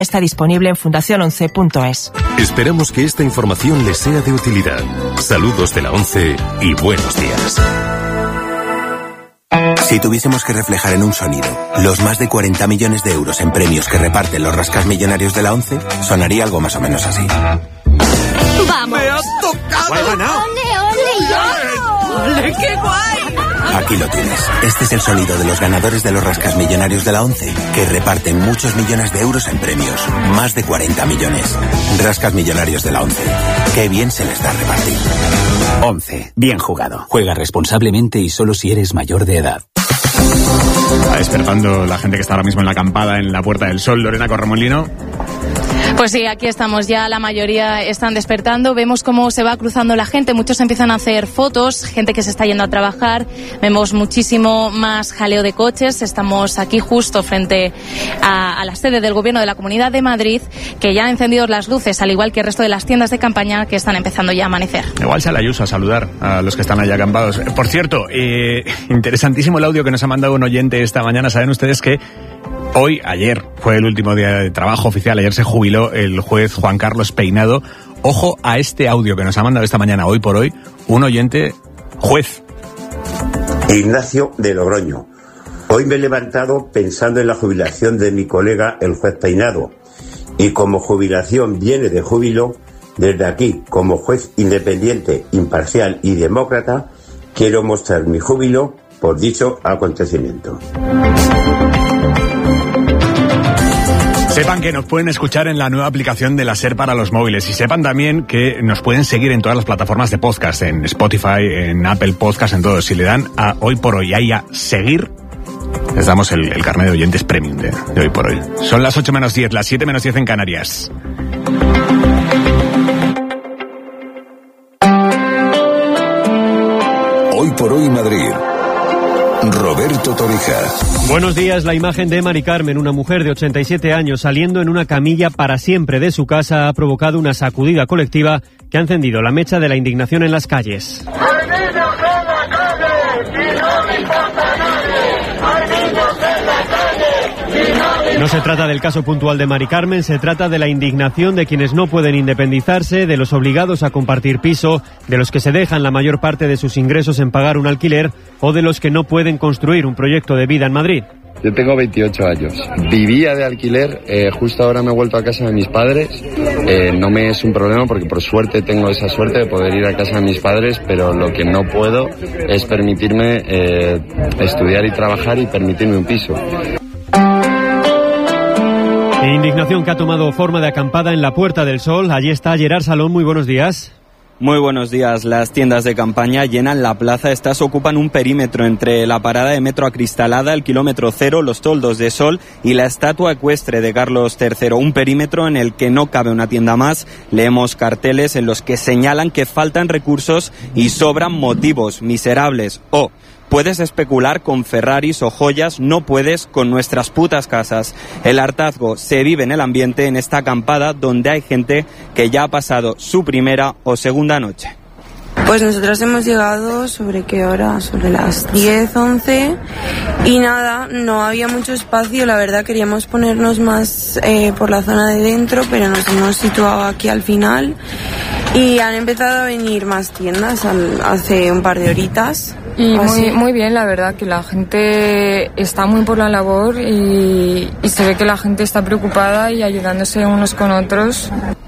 Está disponible en fundacion11.es. Esperamos que esta información les sea de utilidad. Saludos de la 11 y buenos días. Si tuviésemos que reflejar en un sonido los más de 40 millones de euros en premios que reparten los rascasmillonarios de la 11, sonaría algo más o menos así. ¡Vamos! ¡Me has tocado! ¡He ganado! ¡Ole, qué guay! Aquí lo tienes. Este es el sonido de los ganadores de los rascasmillonarios de la 11, que reparten muchos millones de euros en premios. Más de 40 millones. Rascasmillonarios de la 11. Qué bien se les da repartir. 11. Bien jugado. Juega responsablemente y solo si eres mayor de edad. Está despertando la gente que está ahora mismo en la acampada en la Puerta del Sol. Lorena Corremolino. Pues sí, aquí estamos ya, la mayoría están despertando, vemos cómo se va cruzando la gente, muchos empiezan a hacer fotos, gente que se está yendo a trabajar, vemos muchísimo más jaleo de coches, estamos aquí justo frente a la sede del Gobierno de la Comunidad de Madrid, que ya ha encendido las luces, al igual que el resto de las tiendas de campaña que están empezando ya a amanecer. Igual sale Ayuso a saludar a los que están allá acampados. Por cierto, interesantísimo el audio que nos ha mandado un oyente esta mañana. Saben ustedes que ayer fue el último día de trabajo oficial, ayer se jubiló el juez Juan Carlos Peinado. Ojo a este audio que nos ha mandado esta mañana, hoy por hoy, un oyente juez. Ignacio de Logroño. Hoy me he levantado pensando en la jubilación de mi colega el juez Peinado. Y como jubilación viene de júbilo, desde aquí, como juez independiente, imparcial y demócrata, quiero mostrar mi júbilo por dicho acontecimiento. Sepan que nos pueden escuchar en la nueva aplicación de la SER para los móviles y sepan también que nos pueden seguir en todas las plataformas de podcast, en Spotify, en Apple Podcast, en todo. Si le dan a Hoy por Hoy ahí a seguir, les damos el carnet de oyentes premium de Hoy por Hoy. Son las 8 menos 10, las 7 menos 10 en Canarias. Hoy por Hoy Madrid. Roberto Torija. Buenos días. La imagen de Mari Carmen, una mujer de 87 años saliendo en una camilla para siempre de su casa, ha provocado una sacudida colectiva que ha encendido la mecha de la indignación en las calles. ¡Hay niños en la calle! ¡Y no me importa nadie! ¡Hay niños en la calle! ¡Y no me... No se trata del caso puntual de Mari Carmen, se trata de la indignación de quienes no pueden independizarse, de los obligados a compartir piso, de los que se dejan la mayor parte de sus ingresos en pagar un alquiler o de los que no pueden construir un proyecto de vida en Madrid. Yo tengo 28 años. Vivía de alquiler, justo ahora me he vuelto a casa de mis padres. No me es un problema porque por suerte tengo esa suerte de poder ir a casa de mis padres, pero lo que no puedo es permitirme estudiar y trabajar y permitirme un piso. Indignación que ha tomado forma de acampada en la Puerta del Sol. Allí está Gerard Salón, muy buenos días. Muy buenos días. Las tiendas de campaña llenan la plaza. Estas ocupan un perímetro entre la parada de metro acristalada, el kilómetro cero, los toldos de sol y la estatua ecuestre de Carlos III. Un perímetro en el que no cabe una tienda más. Leemos carteles en los que señalan que faltan recursos y sobran motivos miserables. Puedes especular con Ferraris o joyas, no puedes con nuestras putas casas. El hartazgo se vive en el ambiente en esta acampada donde hay gente que ya ha pasado su primera o segunda noche. Pues nosotros hemos llegado, ¿sobre qué hora? Sobre las 10, 11 y nada, no había mucho espacio, la verdad queríamos ponernos más por la zona de dentro, pero nos hemos situado aquí al final y han empezado a venir más tiendas hace un par de horitas. Y muy bien, la verdad, que la gente está muy por la labor y se ve que la gente está preocupada y ayudándose unos con otros.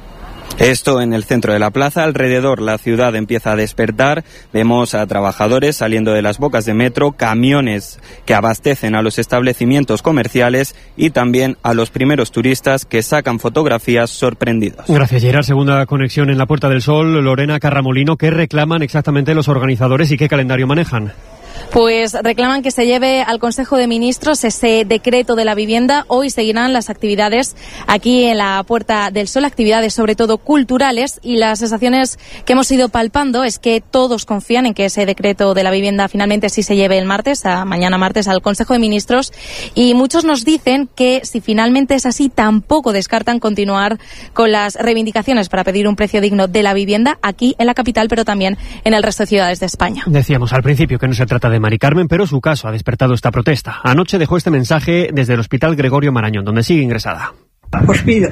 Esto en el centro de la plaza, alrededor la ciudad empieza a despertar, vemos a trabajadores saliendo de las bocas de metro, camiones que abastecen a los establecimientos comerciales y también a los primeros turistas que sacan fotografías sorprendidos. Gracias, Gerard. Segunda conexión en la Puerta del Sol. Lorena Carramolino, ¿qué reclaman exactamente los organizadores y qué calendario manejan? Pues reclaman que se lleve al Consejo de Ministros ese decreto de la vivienda. Hoy seguirán las actividades aquí en la Puerta del Sol, actividades sobre todo culturales, y las sensaciones que hemos ido palpando es que todos confían en que ese decreto de la vivienda finalmente sí se lleve el martes, mañana martes, al Consejo de Ministros, y muchos nos dicen que si finalmente es así tampoco descartan continuar con las reivindicaciones para pedir un precio digno de la vivienda aquí en la capital, pero también en el resto de ciudades de España. Decíamos al principio que no se trata de Mari Carmen, pero su caso ha despertado esta protesta. Anoche dejó este mensaje desde el Hospital Gregorio Marañón, donde sigue ingresada. Os pido